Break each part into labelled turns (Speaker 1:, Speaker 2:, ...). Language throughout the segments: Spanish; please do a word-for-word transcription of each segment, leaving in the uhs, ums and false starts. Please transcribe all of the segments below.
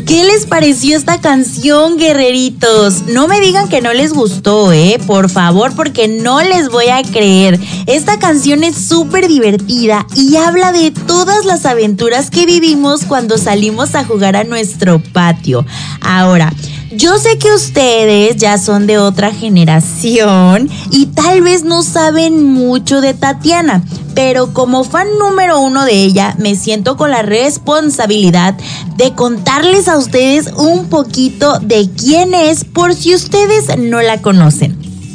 Speaker 1: ¿Qué les pareció esta canción, guerreritos? No me digan que no les gustó, ¿eh? Por favor, porque no les voy a creer. Esta canción es súper divertida y habla de todas las aventuras que vivimos cuando salimos a jugar a nuestro patio. Ahora, yo sé que ustedes ya son de otra generación y tal vez no saben mucho de Tatiana, pero como fan número uno de ella, me siento con la responsabilidad de contarles a ustedes un poquito de quién es por si ustedes no la conocen.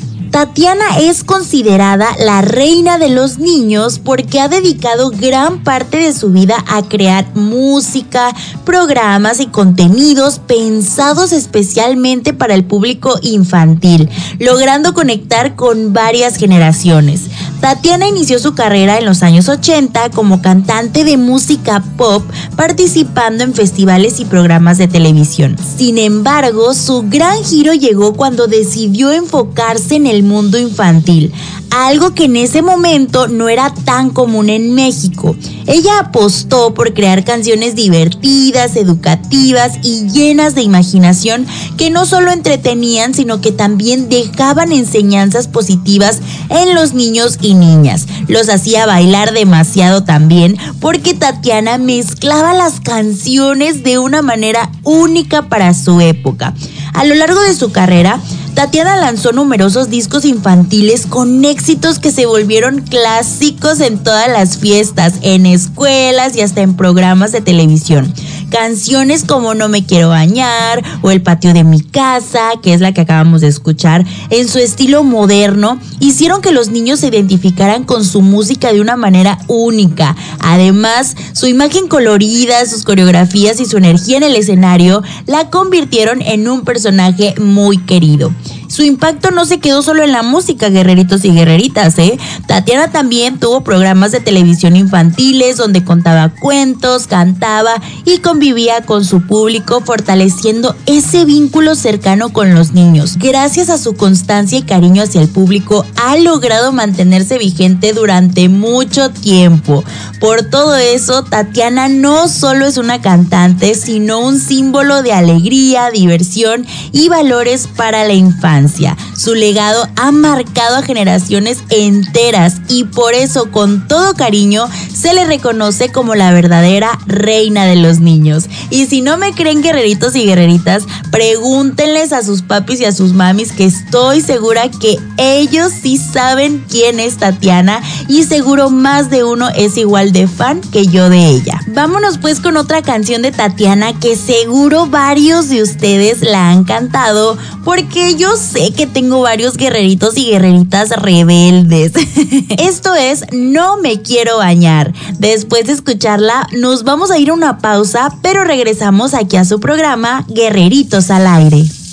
Speaker 1: Tatiana es considerada la reina de los niños porque ha dedicado gran parte de su vida a crear música, programas y contenidos pensados especialmente para el público infantil, logrando conectar con varias generaciones. Tatiana inició su carrera en los años ochenta como cantante de música pop, participando en festivales y programas de televisión. Sin embargo, su gran giro llegó cuando decidió enfocarse en el mundo infantil, algo que en ese momento no era tan común en México. Ella apostó por crear canciones divertidas, educativas y llenas de imaginación que no solo entretenían, sino que también dejaban enseñanzas positivas en los niños y niñas. Los hacía bailar demasiado también, porque Tatiana mezclaba las canciones de una manera única para su época. A lo largo de su carrera, Tatiana lanzó numerosos discos infantiles con éxitos que se volvieron clásicos en todas las fiestas, en escuelas y hasta en programas de televisión. Canciones como No me quiero bañar o El patio de mi casa, que es la que acabamos de escuchar, en su estilo moderno, hicieron que los niños se identificaran con su música de una manera única. Además, su imagen colorida, sus coreografías y su energía en el escenario la convirtieron en un personaje muy querido. Su impacto no se quedó solo en la música, guerreritos y guerreritas, ¿eh? Tatiana también tuvo programas de televisión infantiles donde contaba cuentos, cantaba y convivía con su público, fortaleciendo ese vínculo cercano con los niños. Gracias a su constancia y cariño hacia el público, ha logrado mantenerse vigente durante mucho tiempo. Por todo eso, Tatiana no solo es una cantante, sino un símbolo de alegría, diversión y valores para la infancia. Su legado ha marcado a generaciones enteras y por eso, con todo cariño, se le reconoce como la verdadera reina de los niños. Y si no me creen, guerreritos y guerreritas, pregúntenles a sus papis y a sus mamis, que estoy segura que ellos sí saben quién es Tatiana y seguro más de uno es igual de fan que yo de ella. Vámonos pues con otra canción de Tatiana que seguro varios de ustedes la han cantado, porque yo sé que tengo varios guerreritos y guerreritas rebeldes. Esto es No me quiero bañar. Después de escucharla, nos vamos a ir a una pausa, pero regresamos aquí a su programa Guerreritos al Aire.